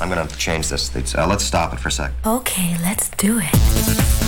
I'm gonna change this. Let's stop it for a sec. Okay, let's do it.